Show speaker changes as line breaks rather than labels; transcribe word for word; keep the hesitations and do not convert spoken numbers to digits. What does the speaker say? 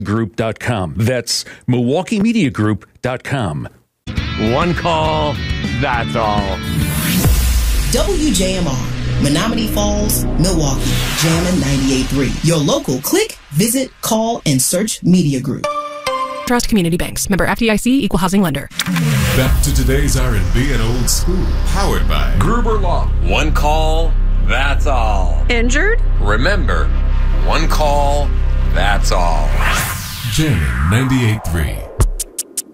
group dot com. That's Milwaukee Media Group dot com.
One call, that's all.
W J M R, Menominee Falls, Milwaukee, Jammin' ninety-eight point three. Your local click, visit, call, and search media group.
Trust Community Banks. Member F D I C, Equal Housing Lender.
Back to today's R and B and old school. Powered by Gruber Law.
One call, that's all.
Injured?
Remember, one call, that's all.
Jammin' ninety-eight point three.